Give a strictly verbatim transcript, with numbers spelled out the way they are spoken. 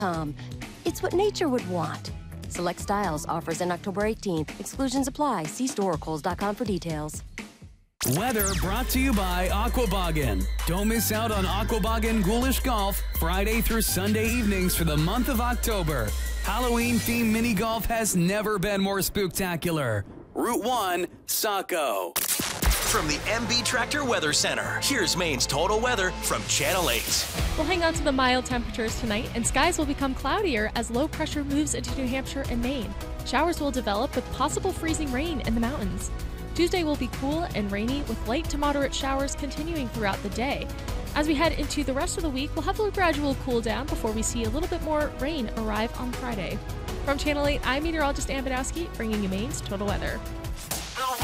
Um, it's what nature would want. Select styles, offers end October eighteenth. Exclusions apply. See store or Kohl's dot com for details. Weather brought to you by Aquaboggan. Don't miss out on Aquaboggan Ghoulish Golf Friday through Sunday evenings for the month of October. Halloween-themed mini golf has never been more spooktacular. Route one, Saco. From the M B Tractor Weather Center, here's Maine's total weather from Channel eight. We'll hang on to the mild temperatures tonight, and skies will become cloudier as low pressure moves into New Hampshire and Maine. Showers will develop with possible freezing rain in the mountains. Tuesday will be cool and rainy with light to moderate showers continuing throughout the day. As we head into the rest of the week, we'll have a gradual cool down before we see a little bit more rain arrive on Friday. From Channel eight, I'm meteorologist Ann Badowski, bringing you Maine's total weather.